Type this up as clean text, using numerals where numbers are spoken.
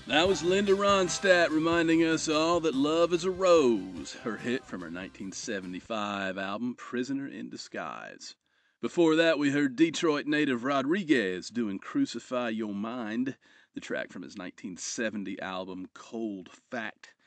That was Linda Ronstadt reminding us all that love is a rose, her hit from her 1975 album Prisoner in Disguise. Before that, we heard Detroit native Rodriguez doing Crucify Your Mind, the track from his 1970 album Cold Fact.